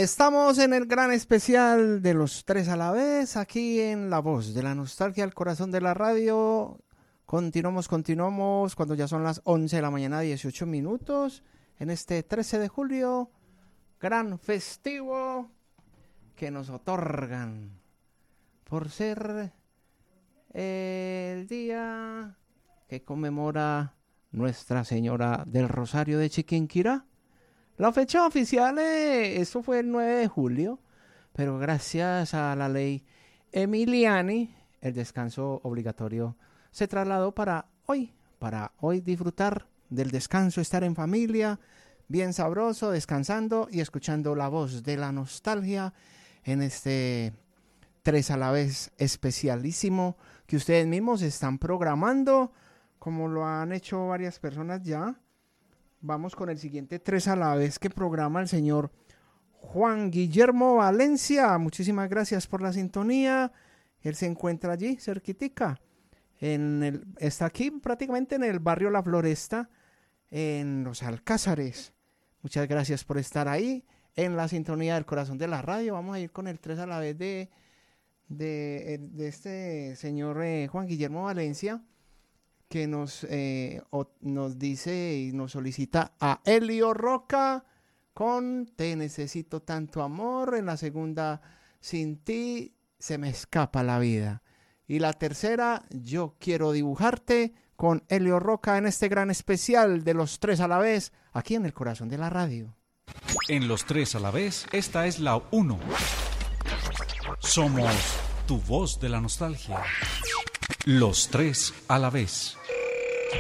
Estamos en el gran especial de los tres a la vez, aquí en La Voz de la Nostalgia, el corazón de la radio. Continuamos, cuando ya son las 11 de la mañana, 18 minutos, en este 13 de julio, gran festivo que nos otorgan por ser el día que conmemora Nuestra Señora del Rosario de Chiquinquirá. La fecha oficial, esto fue el 9 de julio, pero gracias a la ley Emiliani, el descanso obligatorio se trasladó para hoy disfrutar del descanso, estar en familia, bien sabroso, descansando y escuchando la voz de la nostalgia en este 3 a la vez especialísimo que ustedes mismos están programando, como lo han hecho varias personas ya. Vamos con el siguiente 3 a la vez que programa el señor Juan Guillermo Valencia. Muchísimas gracias por la sintonía. Él se encuentra allí, cerquitica. Está aquí prácticamente en el barrio La Floresta, en Los Alcázares. Muchas gracias por estar ahí, en la sintonía del corazón de la radio. Vamos a ir con el 3 a la vez de este señor Juan Guillermo Valencia, que nos dice y nos solicita a Elio Roca con Te necesito tanto amor. En la segunda, Sin ti se me escapa la vida. Y la tercera, Yo quiero dibujarte, con Elio Roca en este gran especial de los tres a la vez, aquí en el corazón de la radio. En los tres a la vez, esta es la 1. Somos tu voz de la nostalgia. Los tres a la vez.